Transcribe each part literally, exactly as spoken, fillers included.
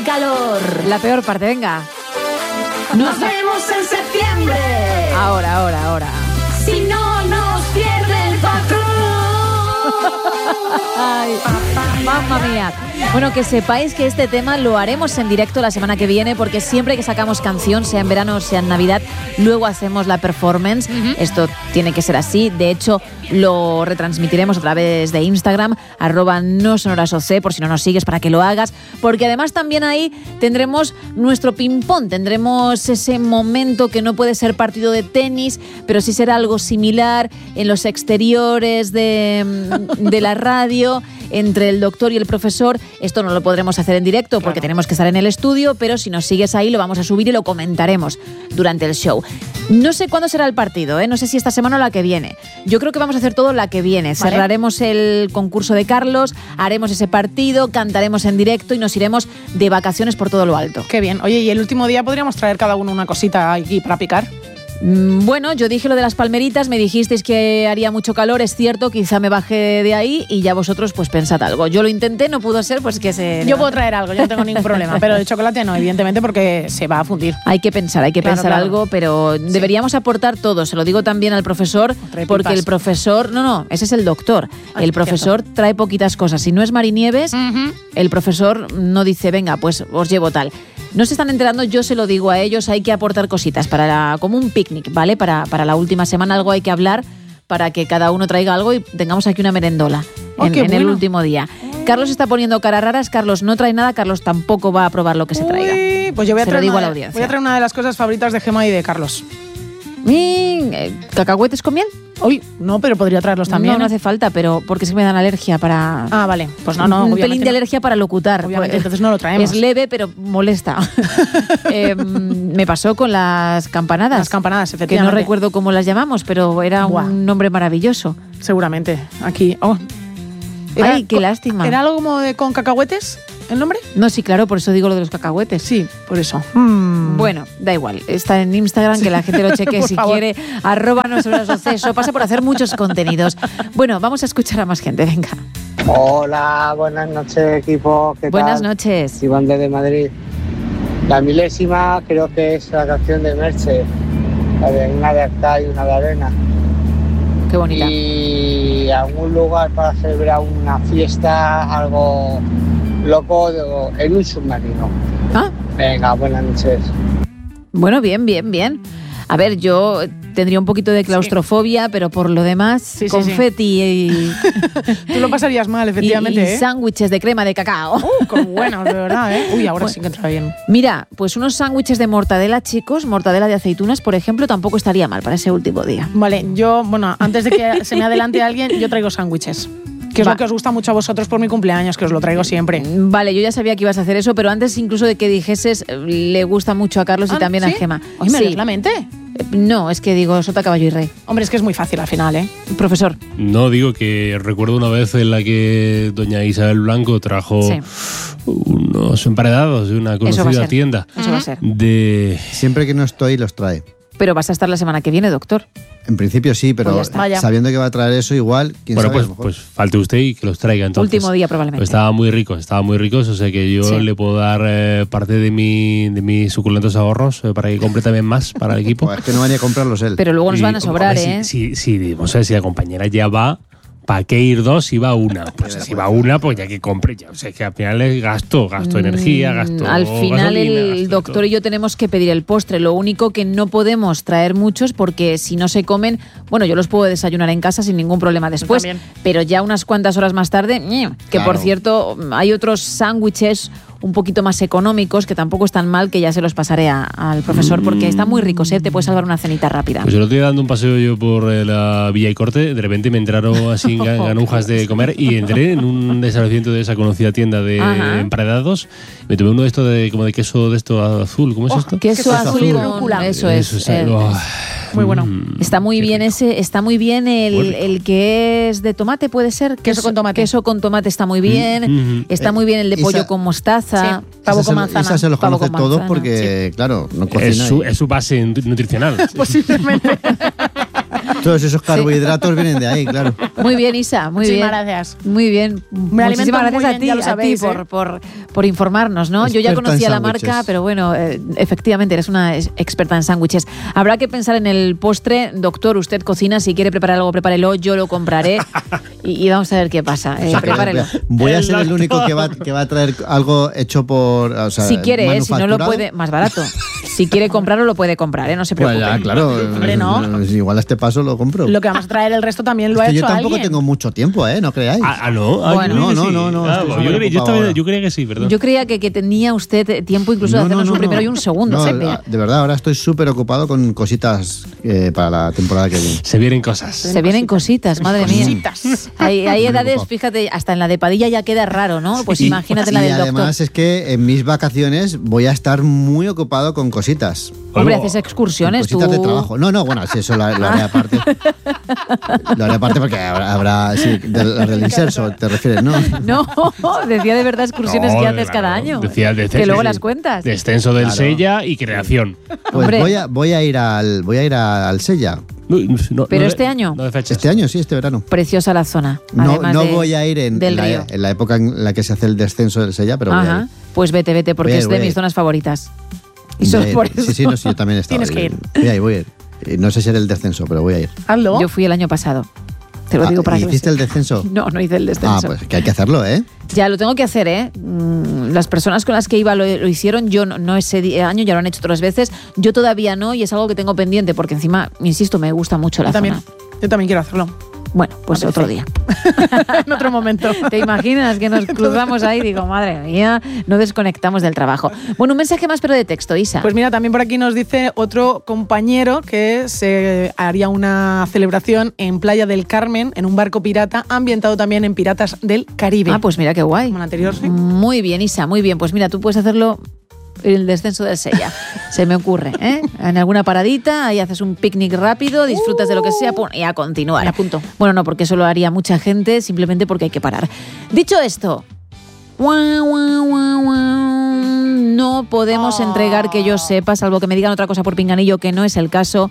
el calor. La peor parte, venga. Nos vemos en septiembre. Ahora, ahora, ahora. Si no nos pierde el patrón. Ay, mamma mía. Bueno, que sepáis que este tema lo haremos en directo la semana que viene, porque siempre que sacamos canción, sea en verano o sea en Navidad, luego hacemos la performance. Uh-huh. Esto tiene que ser así. De hecho, lo retransmitiremos a través de Instagram, arroba no sonorasoc, por si no nos sigues, para que lo hagas, porque además también ahí tendremos nuestro ping-pong, tendremos ese momento que no puede ser partido de tenis, pero sí será algo similar en los exteriores de, de la radio, entre el doctor y el profesor. Esto no lo podremos hacer en directo porque claro, tenemos que estar en el estudio, pero si nos sigues ahí lo vamos a subir y lo comentaremos durante el show. No sé cuándo será el partido, ¿eh? No sé si esta semana o la que viene. Yo creo que vamos a hacer todo la que viene. ¿Vale? Cerraremos el concurso de Carlos, haremos ese partido, cantaremos en directo y nos iremos de vacaciones por todo lo alto. Qué bien. Oye, ¿y el último día podríamos traer cada uno una cosita aquí para picar? Bueno, yo dije lo de las palmeritas, me dijisteis que haría mucho calor, es cierto, quizá me bajé de ahí y ya vosotros pues pensad algo. Yo lo intenté, no pudo ser, pues que se... Yo puedo traer algo, yo no tengo ningún problema, pero de chocolate no, evidentemente, porque se va a fundir. Hay que pensar, hay que claro, pensar claro. algo, pero sí, deberíamos aportar todo, se lo digo también al profesor, porque el profesor... No, no, ese es el doctor. Ay, el profesor cierto. Trae poquitas cosas. Si no es Marinieves, uh-huh. el profesor no dice, venga, pues os llevo tal. No se están enterando, yo se lo digo a ellos, hay que aportar cositas para la, como un picnic, ¿vale? Para, para la última semana algo hay que hablar para que cada uno traiga algo y tengamos aquí una merendola oh, en, en bueno. el último día. Carlos está poniendo caras raras, Carlos no trae nada, Carlos tampoco va a probar lo que se traiga. Uy, pues yo voy a, se traer lo digo una, a la audiencia. Voy a traer una de las cosas favoritas de Gemma y de Carlos. ¿Cacahuetes con miel? Uy, no, pero podría traerlos también. No, no ¿eh? hace falta, pero porque es que me dan alergia para... Ah, vale. Pues no, no. Un pelín de alergia para locutar. Obviamente, entonces no lo traemos. Es leve, pero molesta. eh, me pasó con las campanadas. Las campanadas, efectivamente. Que no recuerdo cómo las llamamos, pero era Buah. un nombre maravilloso. Seguramente. Aquí. Oh. Era, Ay, qué lástima. ¿Era algo como de con cacahuetes el nombre? No, sí, claro, por eso digo lo de los cacahuetes. Sí, por eso. Mm. Bueno, da igual. Está en Instagram, sí. que la gente lo cheque si favor. quiere. Arroba no sonorasoc. Eso pasa por hacer muchos contenidos. Bueno, vamos a escuchar a más gente, venga. Hola, buenas noches, equipo. ¿Qué buenas tal? noches. Iván desde Madrid. La milésima creo que es la canción de Merche. La de una de arta y una de arena. Qué bonita. Y algún lugar para celebrar una fiesta, algo loco en un submarino. Ah. Venga, buenas noches. Bueno, bien, bien, bien. A ver, yo tendría un poquito de claustrofobia, sí. pero por lo demás, sí, confeti sí, sí. y... Tú lo pasarías mal, efectivamente, y, y ¿eh? sándwiches de crema de cacao. Uh, qué buenos, de verdad, ¿eh? Uy, ahora bueno, sí que entra bien. Mira, pues unos sándwiches de mortadela, chicos, mortadela de aceitunas, por ejemplo, tampoco estaría mal para ese último día. Vale, yo, bueno, antes de que se me adelante alguien, yo traigo sándwiches. Que es Va. lo que os gusta mucho a vosotros por mi cumpleaños, que os lo traigo siempre. Vale, yo ya sabía que ibas a hacer eso, pero antes incluso de que dijeses, le gusta mucho a Carlos ah, y también ¿sí? a Gemma. Oye, ¿me sí. lees la mente? No, es que digo, sota, caballo y rey. Hombre, es que es muy fácil al final, ¿eh? Profesor. No, digo que recuerdo una vez en la que doña Isabel Blanco trajo sí. unos emparedados de una conocida tienda. Eso va a ser. De... Siempre que no estoy, los trae. Pero vas a estar la semana que viene, doctor. En principio sí, pero pues sabiendo que va a traer eso igual, quién bueno, sabe. Pues, pues falte usted y que los traiga entonces. Último día probablemente. Pues estaba muy rico, estaba muy ricos, o sea que yo sí. le puedo dar eh, parte de, mi, de mis suculentos ahorros eh, para que compre también más para el equipo. Pues es que no va ni a comprarlos él. Pero luego nos y, van a sobrar, hombre, ¿eh? Si, si, si, o sea, si la compañera ya va... ¿Para qué ir dos si va una? Pues si va una, pues ya que compre. Ya. O sea, que al final es gasto, gasto de energía, gasto Al final gasolina, el gasto doctor y yo tenemos que pedir el postre. Lo único que no podemos traer muchos porque si no se comen, bueno, yo los puedo desayunar en casa sin ningún problema después. Pero ya unas cuantas horas más tarde, que claro. por cierto, hay otros sándwiches un poquito más económicos, que tampoco están mal, que ya se los pasaré a, al profesor, porque están muy ricos, ¿eh? Te puedes salvar una cenita rápida. Pues yo lo estoy dando un paseo yo por la Villa y Corte, de repente me entraron así ganujas de comer y entré en un establecimiento de esa conocida tienda de Ajá. emparedados, me tomé uno de estos de, como de queso de esto azul, ¿cómo es oh, esto? Queso, queso azul y rúcula. Eso es. Eso es eh, oh. Muy bueno. Está muy bien rico. ese, está muy bien el, el que es de tomate, puede ser. Queso, queso con tomate. Queso con tomate está muy bien. Mm-hmm. Está eh, muy bien el de pollo Isa, con mostaza. Sí, pavo con manzana. Isa se los pavo conoce todos porque, sí. claro, no cocina. Es su, es su base nutricional. Posiblemente. Todos esos carbohidratos vienen de ahí, claro. Muy bien, Isa, muy Muchísimas bien. gracias. Muy bien. Me Muchísimas gracias muy a bien, ti, ya lo a sabéis, ti por, ¿eh? por, por informarnos, ¿no? Yo ya Experta conocía en la sándwiches. marca, pero bueno, eh, efectivamente eres una es- experta en sándwiches. Habrá que pensar en el postre. Doctor, usted cocina, si quiere preparar algo, prepárelo, yo lo compraré y, y vamos a ver qué pasa. Eh, O sea, que prepárelo. Voy a El ser el doctor. único que va, que va a traer algo hecho por. O sea, Si quiere, eh, si no lo manufacturado. puede, más barato. Si quiere comprarlo, lo puede comprar, ¿eh? No se Pues preocupe. ya, claro. Hombre, ¿no? Igual a este paso lo compro. Lo que vamos a traer el resto también lo Es ha que hecho yo tampoco alguien. tengo mucho tiempo, ¿eh? No creáis. Ah, ah, no. Ah, Bueno. yo creía que No, sí. no, no, no, Ah, estoy pues súper yo, creía, yo, ocupado estaba- ahora. yo creía que sí, perdón. Yo creía que, que tenía usted tiempo incluso de hacernos un primero y un segundo. No, Sepia. de verdad, ahora estoy súper ocupado con cositas eh, para la temporada que viene. Se vienen cosas. Se vienen cositas, madre mía. Cositas. Hay, hay Muy edades, ocupado. fíjate, hasta en la de Padilla ya queda raro, ¿no? Pues Sí. imagínate la y del doctor. además es que en mis vacaciones voy a estar muy ocupado con cositas. Hombre, Oigo. haces excursiones tú. Cositas de trabajo. No, no, bueno, sí, eso lo, lo haré aparte. Lo haré aparte porque habrá, habrá sí, de, las del inserso, te refieres, ¿no? No, decía de verdad excursiones No, que haces claro, cada año. decía de- que luego sí, las sí. cuentas. Descenso del Claro. Sella y creación. Pues Hombre. voy a, voy a ir al voy a ir al Sella. No, no, Pero no de- este año. No de fechas. Este año, sí, este verano. Preciosa la zona. No, además no de- voy a ir en, del en la, río. en la época en la que se hace el descenso del Sella, pero voy a Ajá. ir. Pues vete, vete, porque Voy a ir, es de voy a mis ir. zonas favoritas. Y Voy solo a ir. por eso. Sí, sí, no, sí, yo también he estado. Tienes que ir. Voy a ir, voy a ir. Eh, No sé si era el descenso, pero voy a ir. Hazlo. Yo fui el año pasado. Te lo Ah, digo para que lo ¿hiciste el sepas. descenso? No, no hice el descenso. Ah, pues que hay que hacerlo, ¿eh? Ya lo tengo que hacer, ¿eh? Mm, Las personas con las que iba lo, lo hicieron, yo no, no ese di- año, ya lo han hecho otras veces, yo todavía no y es algo que tengo pendiente porque encima, insisto, me gusta mucho la Yo también, zona. yo también quiero hacerlo. Bueno, pues Me otro apetece. día. En otro momento. ¿Te imaginas que nos cruzamos ahí? Digo, madre mía, no desconectamos del trabajo. Bueno, un mensaje más, pero de texto, Isa. Pues mira, también por aquí nos dice otro compañero que se haría una celebración en Playa del Carmen, en un barco pirata, ambientado también en Piratas del Caribe. Ah, pues mira qué guay. Como el anterior, sí. Muy bien, Isa, muy bien. Pues mira, tú puedes hacerlo en el descenso del Sella. Se me ocurre, ¿eh? En alguna paradita, ahí haces un picnic rápido, disfrutas de lo que sea pum, y a continuar. Me apunto. Bueno, no, porque eso lo haría mucha gente, simplemente porque hay que parar. Dicho esto, guau, guau, guau, guau, no podemos Oh. entregar, que yo sepa, salvo que me digan otra cosa por pinganillo, que no es el caso,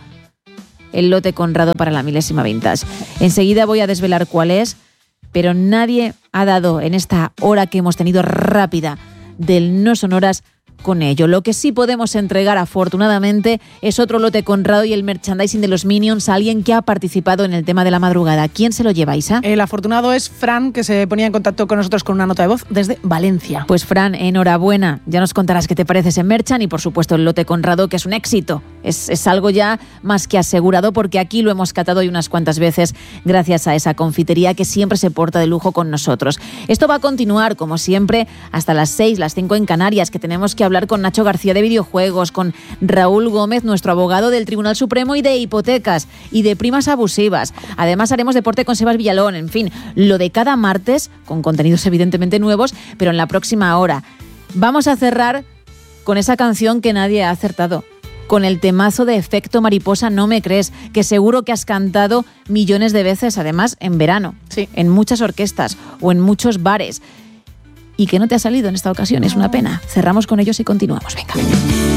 el lote Conrado para la milésima vintage. Enseguida voy a desvelar cuál es, pero nadie ha dado en esta hora que hemos tenido rápida del No Sonoras con ello. Lo que sí podemos entregar, afortunadamente, es otro lote Conrado y el merchandising de los Minions a alguien que ha participado en el tema de la madrugada. ¿Quién se lo lleva, Isa? El afortunado es Fran, que se ponía en contacto con nosotros con una nota de voz desde Valencia. Pues Fran, enhorabuena. Ya nos contarás qué te parece ese merchan y por supuesto el lote Conrado, que es un éxito. Es, es algo ya más que asegurado porque aquí lo hemos catado hoy unas cuantas veces gracias a esa confitería que siempre se porta de lujo con nosotros. Esto va a continuar, como siempre, hasta las seis, las cinco en Canarias, que tenemos que hablar con Nacho García de Videojuegos, con Raúl Gómez, nuestro abogado del Tribunal Supremo y de hipotecas y de primas abusivas. Además haremos deporte con Sebas Villalón, en fin, lo de cada martes, con contenidos evidentemente nuevos, pero en la próxima hora. Vamos a cerrar con esa canción que nadie ha acertado, con el temazo de Efecto Mariposa, No me crees, que seguro que has cantado millones de veces, además en verano, Sí. en muchas orquestas o en muchos bares, y que no te ha salido en esta ocasión, es una pena. Cerramos con ellos y continuamos, venga.